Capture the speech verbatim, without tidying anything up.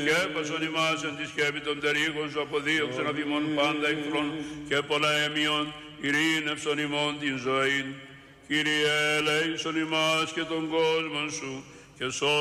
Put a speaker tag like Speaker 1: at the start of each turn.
Speaker 1: σκέπασον ημάς εν τη σκέπη των τερίγων σου αποδίωξεν αφ' ημών πάντα εχθρών και πολέμιον, ειρήνευσον ημών την ζωή. Κύριε, ελέησον ημάς και τον κόσμο σου και σώ